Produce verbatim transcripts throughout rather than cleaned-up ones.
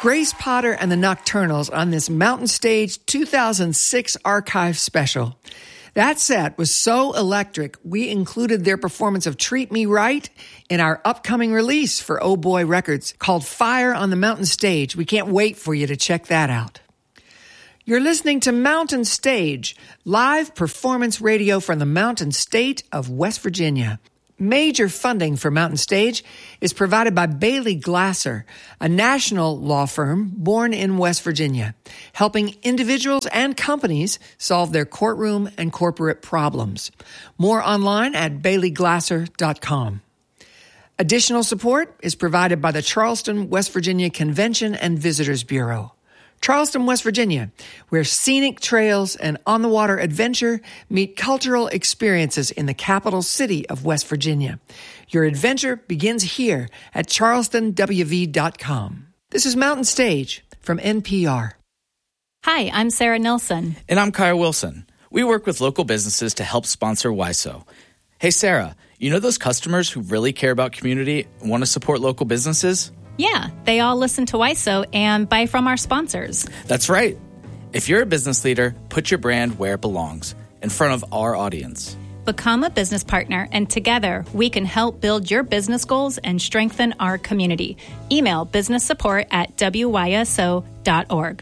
Grace Potter and the Nocturnals on this Mountain Stage two thousand six archive special. That set was so electric, we included their performance of Treat Me Right in our upcoming release for Oh Boy Records called Fire on the Mountain Stage. We can't wait for you to check that out. You're listening to Mountain Stage, live performance radio from the Mountain State of West Virginia. Major funding for Mountain Stage is provided by Bailey Glasser, a national law firm born in West Virginia, helping individuals and companies solve their courtroom and corporate problems. More online at bailey glasser dot com. Additional support is provided by the Charleston, West Virginia Convention and Visitors Bureau. Charleston, West Virginia, where scenic trails and on-the-water adventure meet cultural experiences in the capital city of West Virginia. Your adventure begins here at charleston w v dot com. This is Mountain Stage from N P R. Hi, I'm Sarah Nelson. And I'm Kyle Wilson. We work with local businesses to help sponsor W I S O. Hey, Sarah, you know those customers who really care about community and want to support local businesses? Yeah, they all listen to W I S O and buy from our sponsors. That's right. If you're a business leader, put your brand where it belongs, in front of our audience. Become a business partner, and together we can help build your business goals and strengthen our community. Email business support at w y s o dot org.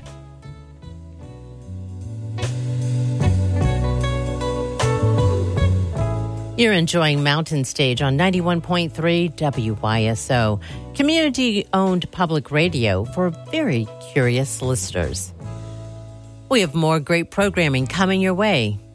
You're enjoying Mountain Stage on ninety-one point three W Y S O, community-owned public radio for very curious listeners. We have more great programming coming your way.